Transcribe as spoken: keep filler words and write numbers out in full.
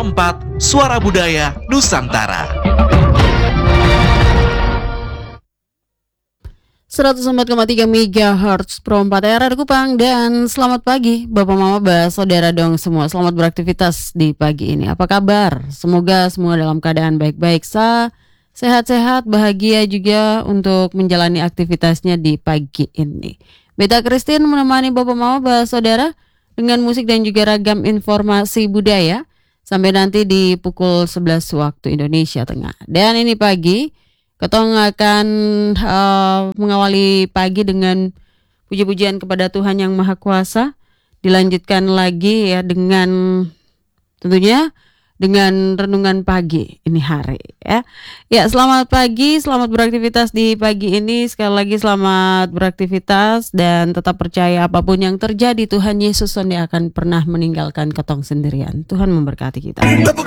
empat Suara Budaya Nusantara. seratus empat koma tiga megahertz Pro empat R R Kupang. Dan selamat pagi Bapak Mama Bah, saudara dong semua. Selamat beraktivitas di pagi ini. Apa kabar? Semoga semua dalam keadaan baik-baik sah, sehat-sehat, bahagia juga untuk menjalani aktivitasnya di pagi ini. Beta Christine menemani Bapak Mama Bah, saudara, dengan musik dan juga ragam informasi budaya sampai nanti di pukul sebelas waktu Indonesia Tengah. Dan ini pagi Ketong akan uh, mengawali pagi dengan puji-pujian kepada Tuhan Yang Maha Kuasa. Dilanjutkan lagi ya dengan tentunya dengan renungan pagi ini hari ya. Ya, selamat pagi, selamat beraktivitas di pagi ini. Sekali lagi selamat beraktivitas dan tetap percaya apapun yang terjadi Tuhan Yesus tidak akan pernah meninggalkan ketong sendirian. Tuhan memberkati kita.